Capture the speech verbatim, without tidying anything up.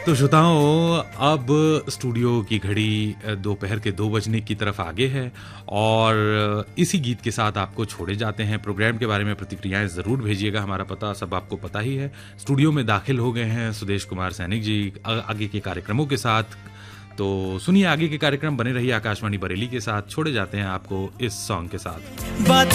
तो श्रोताओं, अब स्टूडियो की घड़ी दोपहर के दो बजने की तरफ आगे है और इसी गीत के साथ आपको छोड़े जाते हैं। प्रोग्राम के बारे में प्रतिक्रियाएं ज़रूर भेजिएगा, हमारा पता सब आपको पता ही है। स्टूडियो में दाखिल हो गए हैं सुदेश कुमार सैनिक जी आगे के कार्यक्रमों के साथ। तो सुनिए आगे के कार्यक्रम, बने रहिए आकाशवाणी बरेली के साथ। छोड़े जाते हैं आपको इस सॉन्ग के साथ।